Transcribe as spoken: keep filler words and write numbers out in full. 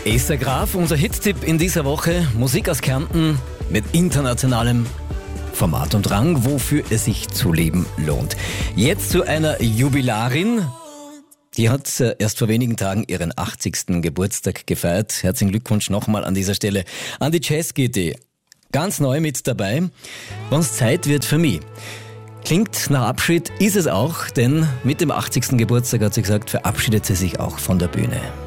Esther Graf, unser Hit-Tipp in dieser Woche. Musik aus Kärnten mit internationalem Format und Rang, wofür es sich zu leben lohnt. Jetzt zu einer Jubilarin. Die hat erst vor wenigen Tagen ihren achtzigsten Geburtstag gefeiert. Herzlichen Glückwunsch nochmal an dieser Stelle an die Jazz-G T. Ganz neu mit dabei. Wenn's Zeit wird für mich. Klingt nach Abschied, ist es auch, denn mit dem achtzigsten Geburtstag hat sie gesagt, verabschiedet sie sich auch von der Bühne.